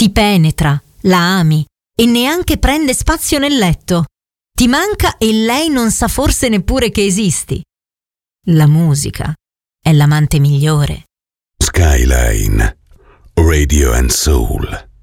Ti penetra, la ami e neanche prende spazio nel letto. Ti manca e lei non sa forse neppure che esisti. La musica è l'amante migliore. Skyline Radio and Soul.